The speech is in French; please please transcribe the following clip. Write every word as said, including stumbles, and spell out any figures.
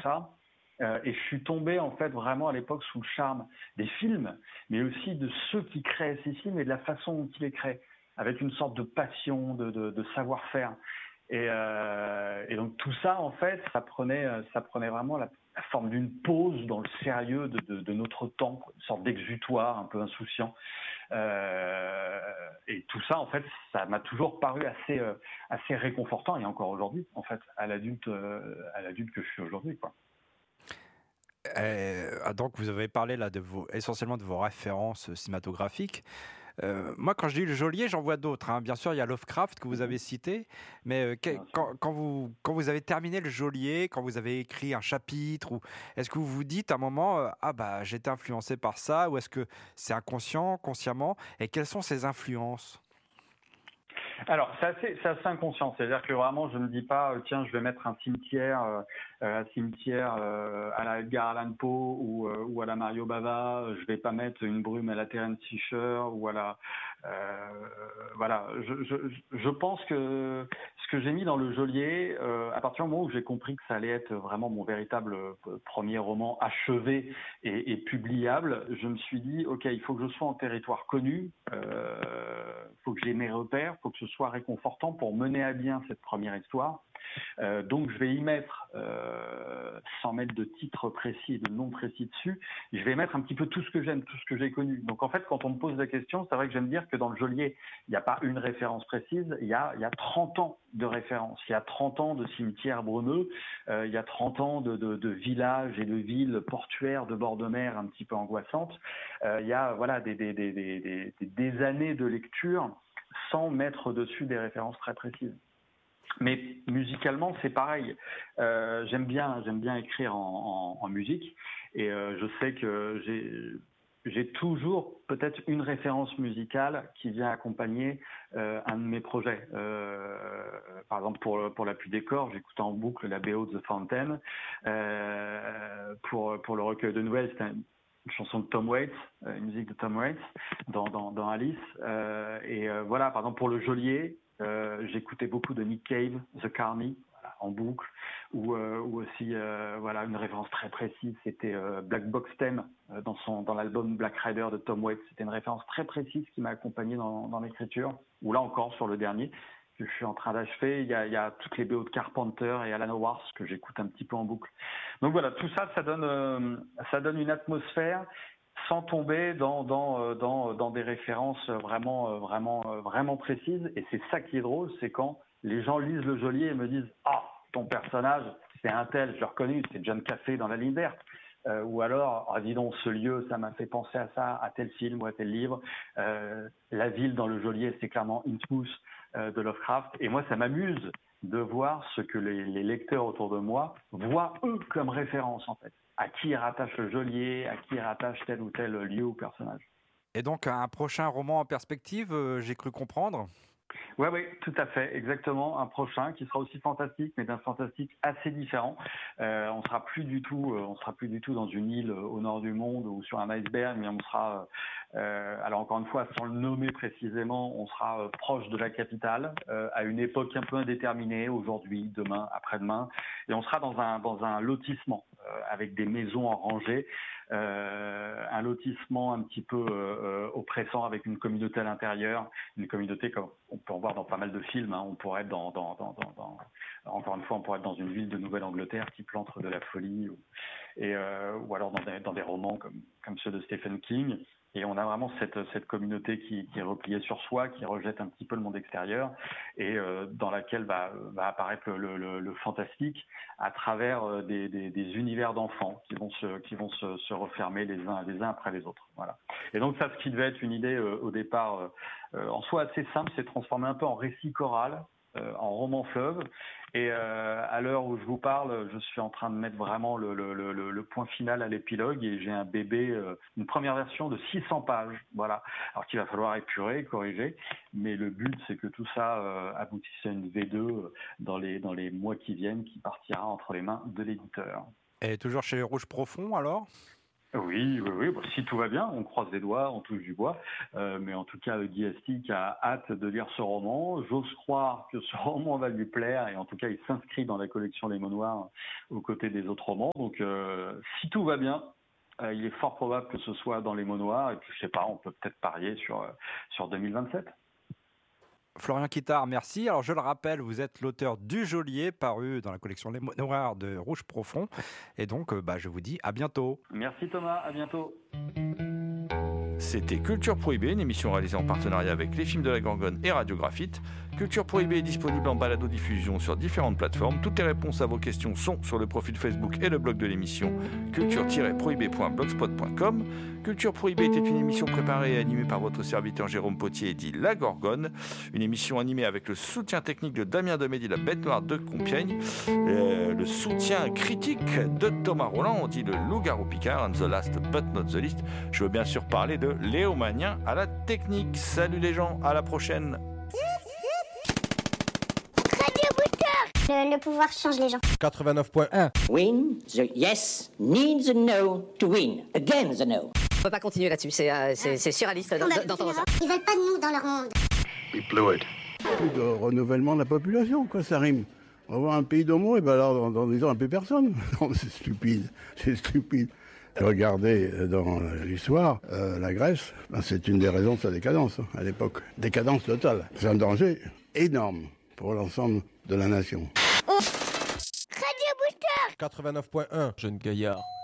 ça. Euh, et je suis tombé en fait vraiment à l'époque sous le charme des films, mais aussi de ceux qui créent ces films et de la façon dont ils les créent, avec une sorte de passion, de, de, de savoir-faire. Et, euh, et donc tout ça en fait, ça prenait, ça prenait vraiment la, la forme d'une pause dans le sérieux de, de, de notre temps, une sorte d'exutoire un peu insouciant. Euh, et tout ça en fait, ça m'a toujours paru assez, euh, assez réconfortant, et encore aujourd'hui en fait, à l'adulte, euh, à l'adulte que je suis aujourd'hui, quoi. Euh, donc vous avez parlé là de vos, essentiellement de vos références cinématographiques. Euh, moi, quand je dis le geôlier, j'en vois d'autres, hein. Bien sûr, il y a Lovecraft que vous avez cité, mais euh, que, quand, quand, vous, quand vous avez terminé le geôlier, quand vous avez écrit un chapitre, ou est-ce que vous vous dites à un moment, euh, ah bah j'étais influencé par ça, ou est-ce que c'est inconscient, consciemment, et quelles sont ces influences? Alors, c'est assez, c'est assez inconscient. C'est-à-dire que vraiment, je ne me dis pas, euh, tiens, je vais mettre un cimetière, euh, un cimetière euh, à la Edgar Allan Poe ou, euh, ou à la Mario Bava. Je vais pas mettre une brume à la Terence Fisher ou à la, euh, voilà. Je, je, je pense que ce que j'ai mis dans le geôlier, euh, à partir du moment où j'ai compris que ça allait être vraiment mon véritable premier roman achevé et, et publiable, je me suis dit, ok, il faut que je sois en territoire connu, euh, faut que j'ai mes repères, faut que ce soit réconfortant pour mener à bien cette première histoire. Euh, donc je vais y mettre, euh, sans mettre de titre précis, de nom précis dessus, je vais mettre un petit peu tout ce que j'aime, tout ce que j'ai connu. Donc en fait, quand on me pose la question, c'est vrai que j'aime dire que dans le geôlier, il n'y a pas une référence précise, il y a, il y a trente ans de références, il y a trente ans de cimetières brumeux, euh, il y a trente ans de, de, de villages et de villes portuaires de bord de mer un petit peu angoissantes, euh, il y a voilà des, des, des, des, des, des années de lecture sans mettre dessus des références très précises. Mais musicalement, c'est pareil. Euh, j'aime bien, j'aime bien écrire en, en, en musique, et euh, je sais que j'ai, j'ai toujours peut-être une référence musicale qui vient accompagner euh, un de mes projets. Euh, par exemple, pour pour La Pluie des Corps, j'écoute en boucle la B O de The Fountain. Euh, pour pour le recueil de nouvelles, c'est un, une chanson de Tom Waits, euh, une musique de Tom Waits dans dans, dans Alice. Euh, et euh, voilà, par exemple pour le geôlier. Euh, j'écoutais beaucoup de Nick Cave, The Carney, voilà, en boucle, ou, euh, ou aussi euh, voilà une référence très précise, c'était euh, Black Box Theme euh, dans son dans l'album Black Rider de Tom Waits. C'était une référence très précise qui m'a accompagné dans, dans l'écriture. Ou là encore sur le dernier que je suis en train d'achever, il y a, il y a toutes les B O de Carpenter et Alan Howarth que j'écoute un petit peu en boucle. Donc voilà, tout ça, ça donne euh, ça donne une atmosphère, sans tomber dans dans dans dans des références vraiment vraiment vraiment précises. Et c'est ça qui est drôle, c'est quand les gens lisent le geôlier et me disent ah, ton personnage c'est un tel, je l'ai reconnu, c'est John Café dans La Ligne verte. Euh, ou alors, ah, dis donc, ce lieu, ça m'a fait penser à ça, à tel film ou à tel livre. Euh, la ville dans le geôlier, c'est clairement Innsmouth euh, de Lovecraft. Et moi, ça m'amuse de voir ce que les, les lecteurs autour de moi voient eux comme référence en fait. À qui ils rattachent le geôlier, à qui ils rattachent tel ou tel lieu ou personnage. Et donc un prochain roman en perspective, euh, j'ai cru comprendre. Oui, oui, tout à fait, exactement. Un prochain qui sera aussi fantastique, mais d'un fantastique assez différent. Euh, on sera plus du tout, euh, on sera plus du tout dans une île au nord du monde ou sur un iceberg, mais on sera, euh, alors encore une fois, sans le nommer précisément, on sera euh, proche de la capitale, euh, à une époque un peu indéterminée, aujourd'hui, demain, après-demain, et on sera dans un dans un lotissement euh, avec des maisons en rangée. Euh, un lotissement un petit peu euh, oppressant avec une communauté à l'intérieur, une communauté comme on peut en voir dans pas mal de films, hein. On pourrait être dans, dans, dans, dans, dans, encore une fois, on pourrait être dans une ville de Nouvelle-Angleterre qui plante de la folie, ou, et, euh, ou alors dans des, dans des romans comme, comme ceux de Stephen King. Et on a vraiment cette, cette communauté qui, qui est repliée sur soi, qui rejette un petit peu le monde extérieur, et euh, dans laquelle va, va apparaître le, le, le fantastique à travers des, des, des univers d'enfants qui vont se, qui vont se, se refermer les uns, les uns après les autres. Voilà. Et donc ça, ce qui devait être une idée euh, au départ euh, en soi assez simple, c'est transformé un peu en récit choral, euh, en roman fleuve. Et euh, à l'heure où je vous parle, je suis en train de mettre vraiment le, le, le, le point final à l'épilogue, et j'ai un bébé, euh, une première version de six cents pages, voilà. Alors qu'il va falloir épurer, corriger, mais le but c'est que tout ça euh, aboutisse à une V deux dans les dans les mois qui viennent, qui partira entre les mains de l'éditeur. Et toujours chez Rouge Profond alors? Oui, oui, oui. Bon, si tout va bien, on croise les doigts, on touche du bois. Euh, mais en tout cas, Guy Astic a hâte de lire ce roman. J'ose croire que ce roman va lui plaire et en tout cas, il s'inscrit dans la collection Les Mots Noirs aux côtés des autres romans. Donc, euh, si tout va bien, euh, il est fort probable que ce soit dans Les Mots Noirs. Et puis, je sais pas, on peut peut-être parier sur, euh, sur deux mille vingt-sept. Florian Quittard, merci. Alors je le rappelle, vous êtes l'auteur du Geôlier, paru dans la collection Les Mots Noirs de Rouge Profond. Et donc, bah, je vous dis à bientôt. Merci Thomas, à bientôt. C'était Culture Prohibée, une émission réalisée en partenariat avec Les Films de la Gorgone et Radiographite. Culture Prohibée est disponible en balado-diffusion sur différentes plateformes. Toutes les réponses à vos questions sont sur le profil Facebook et le blog de l'émission culture tiret prohibée point blogspot point com. Culture Prohibée était une émission préparée et animée par votre serviteur Jérôme Potier, dit La Gorgone. Une émission animée avec le soutien technique de Damien Demédy, la bête noire de Compiègne. Euh, le soutien critique de Thomas Roland, on dit le loup-garou Picard, and the last but not the least. Je veux bien sûr parler de Léo Magnien à la technique. Salut les gens, à la prochaine. Le, le pouvoir change les gens. quatre-vingt-neuf point un. Win the yes needs a no to win again the no. On peut pas continuer là-dessus, c'est, euh, c'est, c'est surréaliste d'entendre ça. Ils veulent pas de nous dans leur monde. We blew it. De renouvellement de la population, quoi, ça rime. On va voir un pays d'homo, et ben alors dans, dans dix ans, plus personne. Non, c'est stupide, c'est stupide. Regardez dans l'histoire, euh, la Grèce, ben, c'est une des raisons de sa décadence hein, à l'époque. Décadence totale. C'est un danger énorme pour l'ensemble de la nation. Radio Booster quatre-vingt-neuf point un, jeune gaillard.